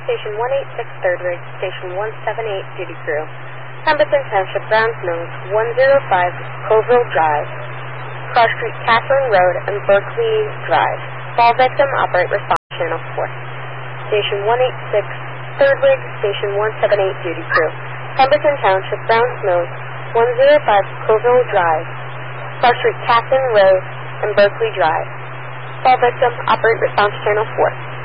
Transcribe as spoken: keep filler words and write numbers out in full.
Station one eighty-six third Rig, Station one seventy-eight Duty Crew. Pemberton Township, Browns Mills, one oh five Coville Drive, Cross Street, Catherine Road, and Berkeley Drive. Fall victim, operate response channel four. Station one eighty-six third Rig, Station one seventy-eight Duty Crew. Pemberton Township, Browns Mills, one oh five Coville Drive, Cross Street, Catherine Road, and Berkeley Drive. Fall victim, operate response channel four.